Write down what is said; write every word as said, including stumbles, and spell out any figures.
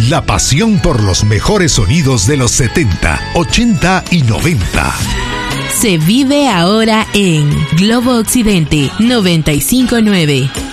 La pasión por los mejores sonidos de los setenta, ochenta y noventa. Se vive ahora en Globo Occidente noventa y cinco punto nueve.